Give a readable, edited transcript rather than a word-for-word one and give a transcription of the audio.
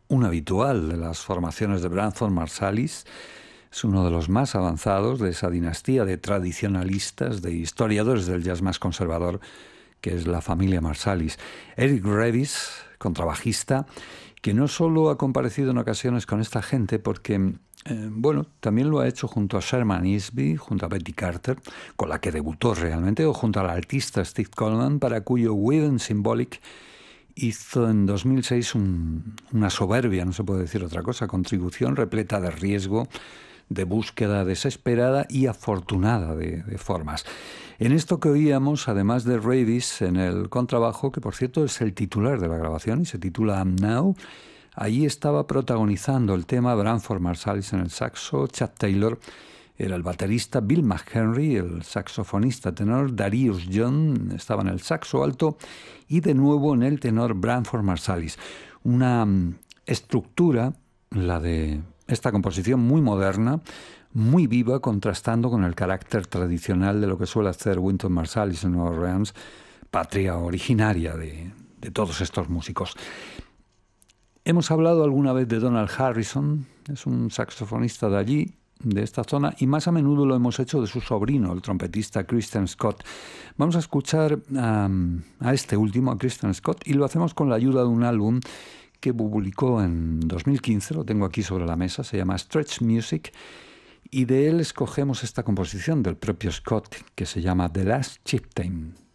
un habitual de las formaciones de Branford Marsalis. Es uno de los más avanzados de esa dinastía de tradicionalistas, de historiadores del jazz más conservador, que es la familia Marsalis. Eric Revis, contrabajista, que no solo ha comparecido en ocasiones con esta gente, porque, también lo ha hecho junto a Sherman Easby, junto a Betty Carter, con la que debutó realmente, o junto al artista Steve Coleman, para cuyo Whedon Symbolic hizo en 2006 una soberbia, no se puede decir otra cosa, contribución repleta de riesgo, de búsqueda desesperada y afortunada de formas. En esto que oíamos, además de Revis en el contrabajo, que por cierto es el titular de la grabación y se titula I'm Now, allí estaba protagonizando el tema Branford Marsalis en el saxo, Chad Taylor era el baterista, Bill McHenry, el saxofonista tenor, Darius John estaba en el saxo alto y de nuevo en el tenor Branford Marsalis. Una estructura, la de esta composición, muy moderna, muy viva, contrastando con el carácter tradicional de lo que suele hacer Wynton Marsalis en Nueva Orleans, patria originaria de todos estos músicos. Hemos hablado alguna vez de Donald Harrison, es un saxofonista de allí, de esta zona, y más a menudo lo hemos hecho de su sobrino, el trompetista Christian Scott. Vamos a escuchar a este último, a Christian Scott, y lo hacemos con la ayuda de un álbum que publicó en 2015, lo tengo aquí sobre la mesa, se llama Stretch Music, y de él escogemos esta composición del propio Scott, que se llama The Last Chieftain.